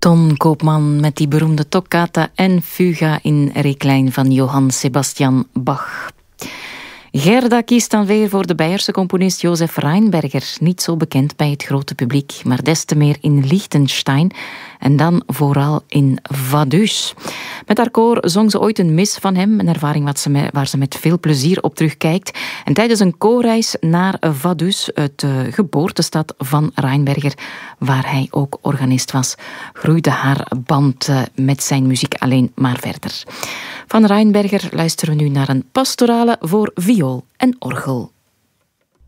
Ton Koopman met die beroemde toccata en fuga in reklijn van Johann Sebastian Bach. Gerda kiest dan weer voor de Beierse componist Josef Rheinberger. Niet zo bekend bij het grote publiek, maar des te meer in Liechtenstein en dan vooral in Vaduz. Met haar koor zong ze ooit een mis van hem, een ervaring waar ze met veel plezier op terugkijkt. En tijdens een koorreis naar Vaduz, de geboortestad van Rheinberger, waar hij ook organist was, groeide haar band met zijn muziek alleen maar verder. Van Rheinberger luisteren we nu naar een pastorale voor viool en orgel.